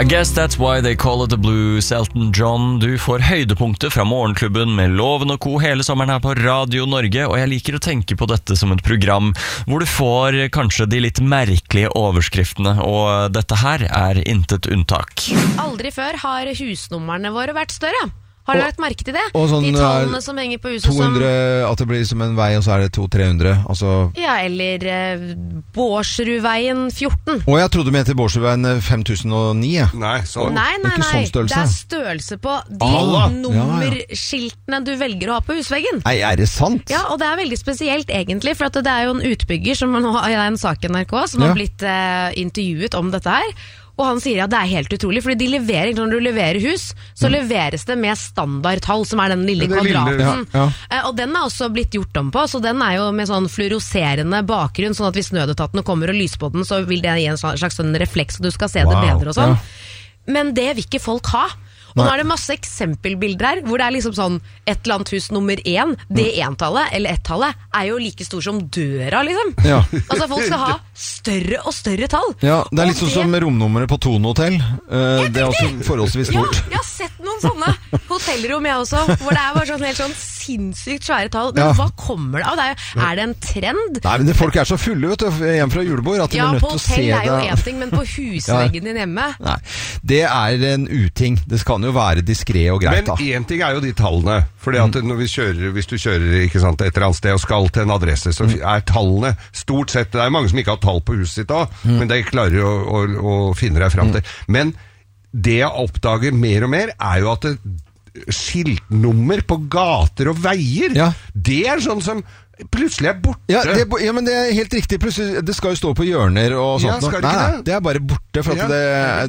I guess that's why they call it the blues, Elton John. Du får høydepunkter fra Morgenklubben med Loven og Co. hele sommeren her på Radio Norge, og jeg liker å tenke på dette som et program hvor du får kanskje de litt merkelige overskriftene, og dette her er intet unntak. Aldri før har husnummerne våre vært større. Har du lagt merke til det? Sånn, de tallene som henger på huset 200, at det blir som en vei, og så er det 200-300 altså... Ja, eller Bårdsrudveien 14. Jeg trodde du mente Bårdsrudveien 5009. Nei, sånn. Nei, sånn størrelse. det er størrelse på de nummerskiltene du velger å ha på husveggen. Nei, er det sant? Ja, og det er veldig spesielt egentlig, for at det er jo en utbygger som har en sak i NRK som har blitt intervjuet om dette her. Og han sier at det er helt utrolig, fordi de leverer, når du leverer hus, så leveres det med standardtall, som er den lille kvadraten. Og den er også blitt gjort om på, så den er jo med sånn fluoreserende bakgrunn, sånn at hvis nødetatene kommer og lyser på den, så vil det gi en slags sånn refleks, og du skal se det bedre og sånn. Men det vil ikke folk ha. Og nå er det masse eksempelbilder her, hvor det er liksom sånn, et eller annet hus nummer 1, det entallet, eller ett-tallet, er jo like stor som døra, liksom. Altså, folk skal ha større og større tall. Ja, det er litt sånn som romnummeret på Thon Hotel. Det er også forholdsvis stort. Ja, jeg har sett noen sånne hotellrom, jeg også, hvor det er bare sånn helt sånn sinnssykt svære tall. Men hva kommer det av? Er det en trend? Nei, men folk er så fulle, vet du, hjemme fra julebord, at de er nødt til å se det. Ja, på hotell er jo en ting, men på husveggen din hjemme? Nei, det er en uting. Det kan jo være diskret og greit, da. Men en ting er jo de tallene. Fordi at hvis du kjører ikke sant, et eller annet sted og skal til en adresse, så er tallene stort sett, det er mange som ikke har tall på huset sitt da, men de klarer å finne deg frem til. Men det jeg oppdager mer og mer er jo at skiltnummer på gater og veier, det er sånn som plutselig er borte. Ja, men det er helt riktig. Plutselig, det skal jo stå på hjørner og sånt. Skal det ikke det? Det er bare borte. For at det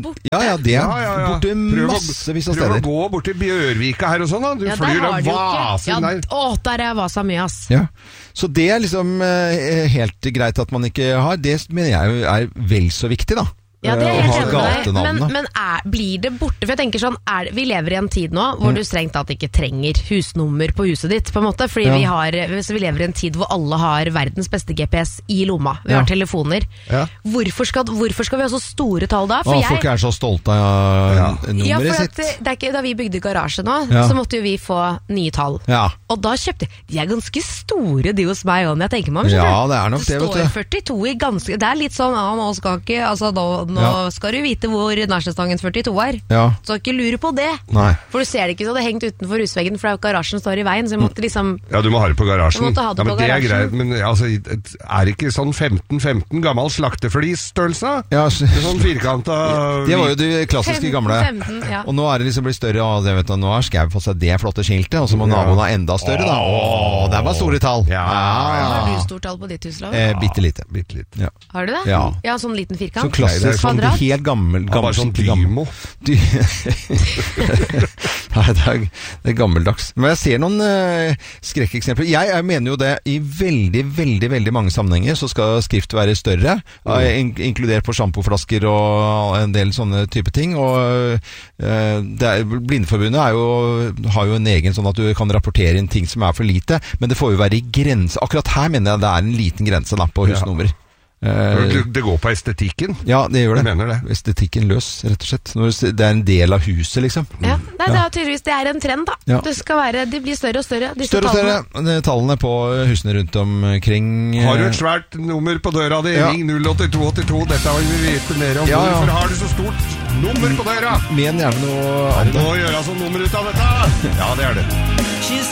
er borte massevis av steder. Prøv å gå bort til Bjørvika her og sånn da. Du flyr av Vasen der. Der er jeg Vasa mye, ass. Ja. Så det er liksom helt greit at man ikke har. Det mener jeg jo er vel så viktig, da. Ja, det er helt enig med deg, men blir det borte? For jeg tenker sånn, vi lever i en tid nå hvor du strengt tatt ikke trenger husnummer på huset ditt, på en måte, fordi vi lever i en tid hvor alle har verdens beste GPS i lomma. Vi har telefoner. Hvorfor skal vi ha så store tall da? Folk er så stolte av nummeret sitt. Det er ikke, da vi bygde garasje nå, så måtte jo vi få nye tall. Og da kjøpte de er ganske store, de hos meg, og jeg tenker meg om. Ja, det er nok det, vet du. Det står 42 i ganske, det er litt sånn, nå skal ikke, altså nå skal du vite hvor Narsestangen 42 er. Så ikke lure på det. For du ser det ikke så det hengt utenfor husveggen, for garasjen står i veien, så jeg måtte liksom... Ja, du må ha det på garasjen. Men det er greit, men altså, er det ikke sånn 15-15 gammel slakteflis-størrelse? Ja, sånn firkantet... Det var jo de klassiske gamle. 15, og nå er det liksom blitt større, og det vet du, nå har Skau fått seg det flotte skiltet, og så må naboen ha enda større, da. Det var store tall. Har du stort tall på ditt hus, Lov? Bittelite. Har du det? Ja, sånn liten firkant. Så klassisk. Sånn helt gammel bare sånn Dymo. Nei, det er gammeldags. Men jeg ser noen skrekkeksempler. Jeg mener jo det, i veldig, veldig, veldig mange sammenhenger så skal skrift være større, inkludert på sjampoflasker og en del sånne type ting. Og Blindeforbundet har jo en egen sånn at du kan rapportere inn ting som er for lite, men det får jo være i grense. Akkurat her mener jeg det er en liten grense da, på husnummer. Det går på estetikken. Ja, det gjør det. Jeg mener det. Estetikken løs, rett og slett. Når det er en del av huset, liksom. Ja, det er tydeligvis det er en trend, da. Det skal være, de blir større og større. Større og større. Tallene på husene rundt omkring. Har du et svært nummer på døra di? Ring 08282. Dette vil vi vite mer om. Hvorfor har du så stort nummer på døra? Men gjerne noe annet. Er det noe å gjøre sånn nummer ut av dette? Ja, det er det. She's